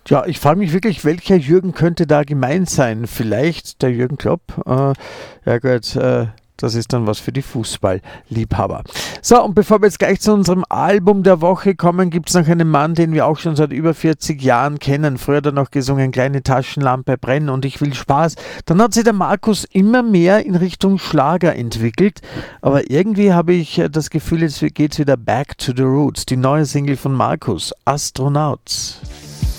Ja, ich frage mich wirklich, welcher Jürgen könnte da gemeint sein? Vielleicht der Jürgen Klopp? Ja gut, das ist dann was für die Fußballliebhaber. So, und bevor wir jetzt gleich zu unserem Album der Woche kommen, gibt es noch einen Mann, den wir auch schon seit über 40 Jahren kennen. Früher hat er noch gesungen, kleine Taschenlampe brennen und ich will Spaß. Dann hat sich der Markus immer mehr in Richtung Schlager entwickelt. Aber irgendwie habe ich das Gefühl, jetzt geht es wieder back to the roots. Die neue Single von Markus, Astronaut.